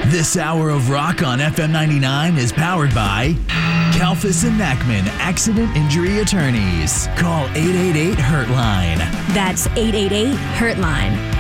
This hour of rock on FM 99 is powered by Kalfas and Nackman Accident Injury Attorneys. Call 888-HURT-LINE. That's 888-HURT-LINE.